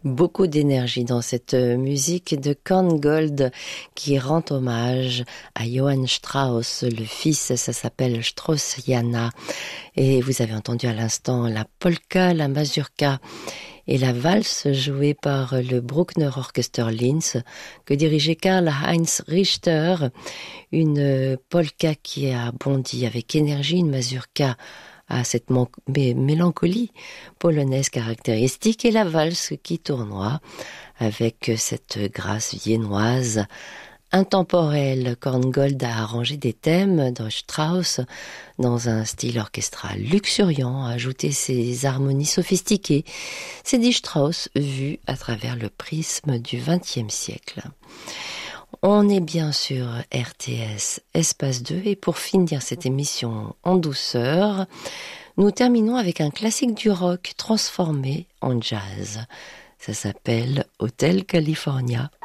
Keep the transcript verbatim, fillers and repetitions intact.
Beaucoup d'énergie dans cette musique de Korngold qui rend hommage à Johann Strauss, le fils, ça s'appelle Straussiana. Et vous avez entendu à l'instant la polka, la mazurka et la valse jouée par le Bruckner Orchester Linz que dirigeait Karl-Heinz Richter. Une polka qui a bondi avec énergie, une mazurka à cette man- mé- mélancolie polonaise caractéristique et la valse qui tournoie avec cette grâce viennoise intemporelle. Korngold a arrangé des thèmes de Strauss dans un style orchestral luxuriant, a ajouté ses harmonies sophistiquées. C'est dit Strauss vu à travers le prisme du vingtième siècle. On est bien sur R T S Espace deux et pour finir cette émission en douceur, nous terminons avec un classique du rock transformé en jazz. Ça s'appelle Hotel California.